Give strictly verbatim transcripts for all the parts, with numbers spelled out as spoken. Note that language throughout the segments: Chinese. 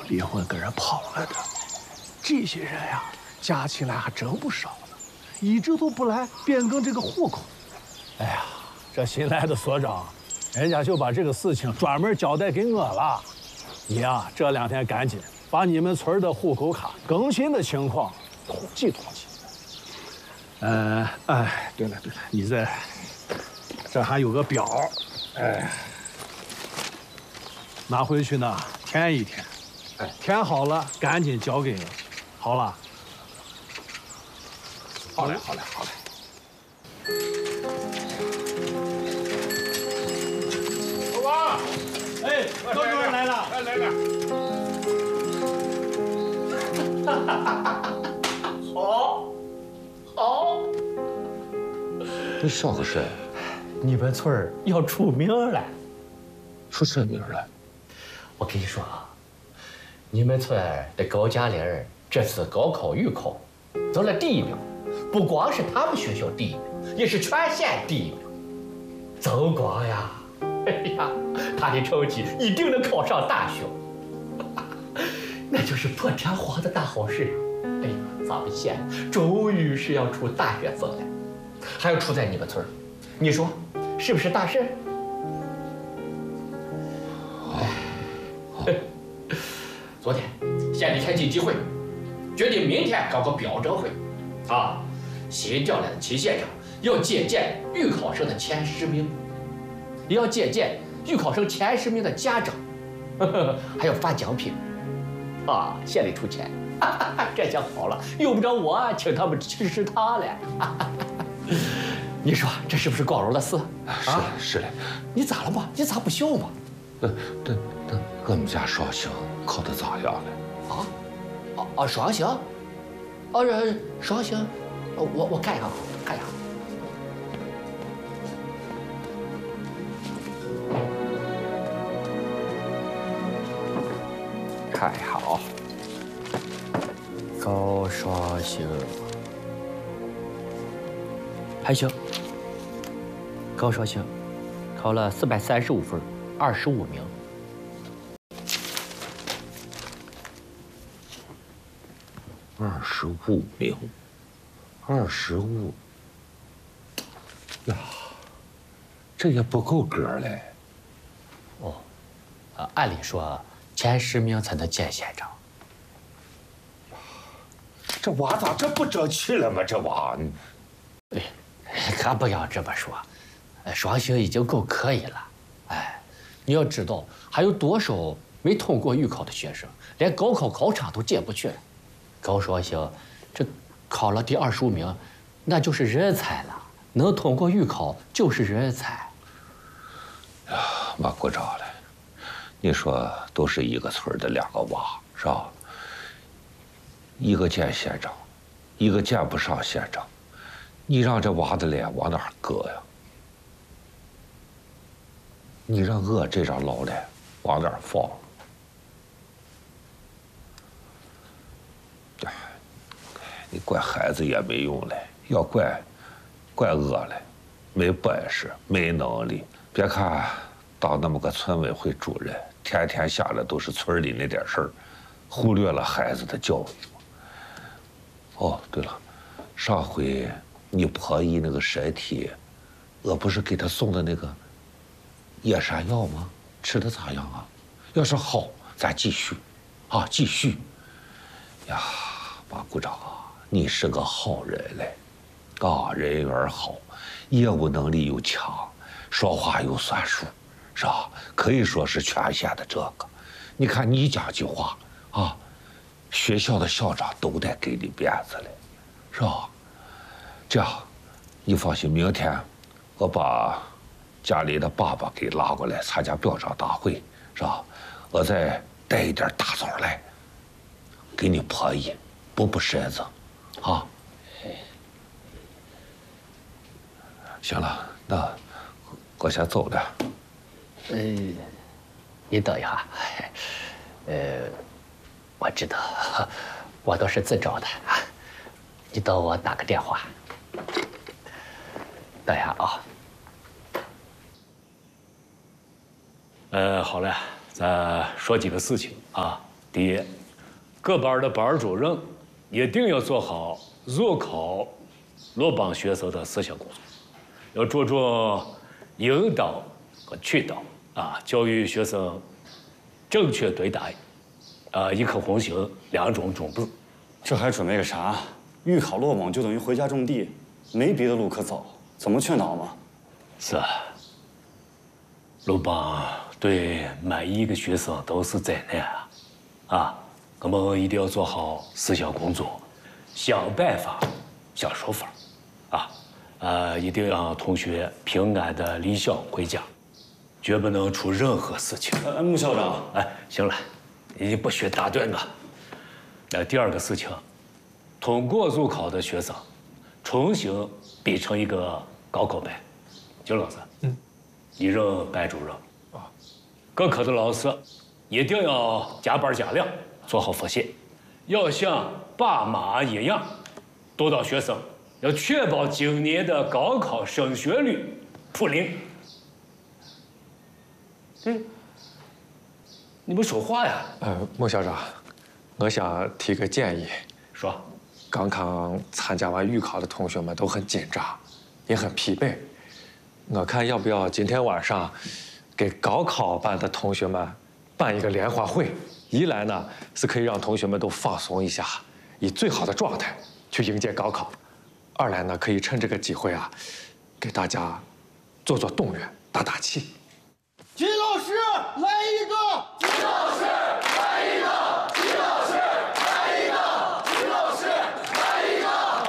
离婚跟人跑了的。这些人呀，加起来还真不少呢，一直都不来变更这个户口。哎呀，这新来的所长，人家就把这个事情专门交代给我了。你呀，这两天赶紧把你们村的户口卡更新的情况统计统计。呃，哎，对了对了，你这这还有个表，哎，拿回去呢填一填，哎，填好了赶紧交给我，好了。 好嘞，好嘞，好嘞。老王， 哎，高主任来了， 来来来。 哈哈哈哈！好，好。 你笑个谁？ 你们村儿要出名了。 出什名了？ 我跟你说啊，你们村的高佳玲这次高考预考得了第一名，不光是他们学校第一名，也是全县第一名。增光呀，哎呀，他的成绩一定能考上大学，那就是破天荒的大好事啊！哎呀，咱们县终于是要出大学生了，还要出在你们村儿，你说是不是大事？昨天县里开紧急会，决定明天搞个标准会，啊，新调来的秦县长要接见预考生的前十名，也要接见预考生前十名的家长，呵呵，还要发奖品，啊，县里出钱，哈哈，这下好了，用不着我请他们吃食堂了。哈哈，你说这是不是光荣的事？ 啊，是嘞。 你咋了嘛？你咋不笑嘛？ 那那那，我们家双星考得咋样了？ 啊，啊啊，双星，啊，这双星，我我看一下，看一下。 太好， 高双星，还行。高双星考了四百三十五分，二十五名。 二十五名，二十五，呀，这也不够格嘞。 哦，呃，按理说前十名才能见县长。 这娃咋这不争气了吗？这娃， 哎，可不要这么说，双星已经够可以了。哎，你要知道，还有多少没通过预考的学生，连高考考场都进不去了。高双星，这考了第二十五名，那就是人才了。能通过预考就是人才。 呀，妈鼓掌了。你说都是一个村的两个娃，是吧？一个见县长，一个见不上县长，你让这娃的脸往哪儿搁呀？你让我这张老脸往哪儿放？你怪孩子也没用嘞，要怪，怪我嘞，没本事，没能力。别看当那么个村委会主任，天天想的都是村里那点事儿，忽略了孩子的教育。哦，对了，上回你婆姨那个身体，我不是给她送的那个野山药吗？吃的咋样啊？要是好，咱继续，啊，继续。呀，马股长啊！你是个好人嘞，啊，人缘好，业务能力又强，说话又算数，是吧？可以说是全县的这个。你看你讲句话啊，学校的校长都得给你面子嘞，是吧？这样，你放心，明天我把家里的爸爸给拉过来参加表彰大会，是吧？我再带一点大枣来，给你婆姨补补身子。啊，行了，那我先走了。 呃，你等一下，呃，我知道，我都是自找的啊。你等我打个电话。等一下啊。 呃，好嘞，咱说几个事情啊。 第一，各班的班主任一定要做好入考落榜学生的思想工作，要注重引导和劝导啊，教育学生正确对待，啊，一颗红心，两种种子。 这还准备个啥？预考落榜就等于回家种地，没别的路可走，怎么劝导嘛？ 是啊，落榜对每一个学生都是灾难啊！啊，我们一定要做好思想工作，想办法，想说法，啊，呃，一定让同学平安的离校回家，绝不能出任何事情。 呃，穆校长， 哎，行了，你不许打断我。那第二个事情，通过入考的学生，重新编成一个高考班。金老师，嗯，你任班主任啊，各科的老师一定要加班加量，做好复习，要像爸妈一样督导学生，要确保今年的高考升学率普零。嗯，你不说话呀？ 呃，穆校长，我想提个建议。 说， 刚刚参加完预考的同学们都很紧张，也很疲惫。我看要不要今天晚上给高考班的同学们办一个联欢会？一来呢是可以让同学们都放松一下，以最好的状态去迎接高考；二来呢可以趁这个机会啊，给大家做做动员，打打气。 金老师来一个，金老师来一个，金老师来一个，金老师来一个。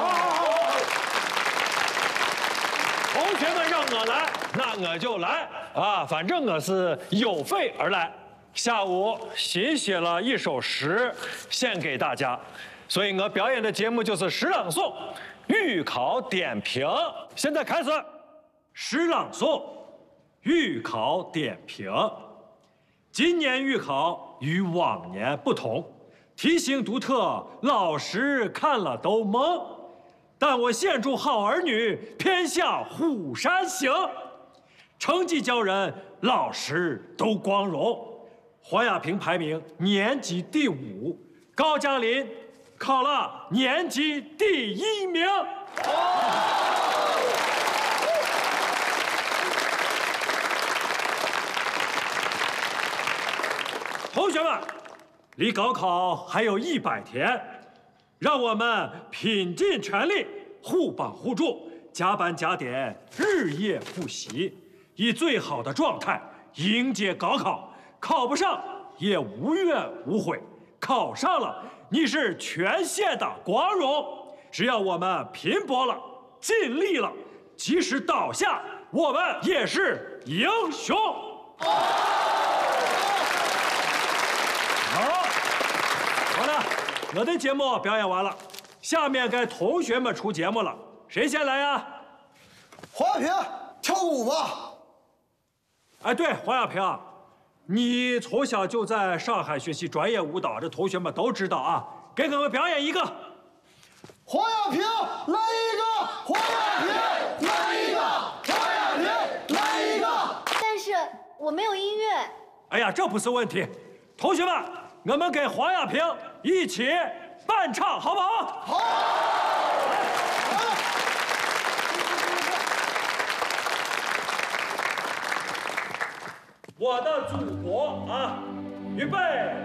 同学们让我来，那我就来啊！反正我是有备而来。下午新写了一首诗献给大家，所以我表演的节目就是诗朗诵、预考点评。现在开始，诗朗诵。预考点评：今年预考与往年不同，题型独特，老师看了都懵。但我献祝好儿女偏向虎山行，成绩骄人，老师都光荣。黄亚平排名年级第五，高加林考了年级第一名。同学们，离高考还有一百天，让我们拼尽全力，互帮互助，加班加点，日夜复习，以最好的状态迎接高考。考不上也无怨无悔，考上了你是全县的光荣。只要我们拼搏了，尽力了，即使倒下，我们也是英雄。好，好了，我的节目表演完了，下面该同学们出节目了。谁先来呀？ 黄亚平，跳舞吧。 哎，对，黄亚平，你从小就在上海学习专业舞蹈，这同学们都知道啊。给我们表演一个。 黄亚平，来一个！黄亚平，来一个！黄亚平，来一个！ 但是我没有音乐。 哎呀，这不是问题。同学们，我们给黄亚平一起伴唱，好不好？ 好。 我的祖国啊，预备。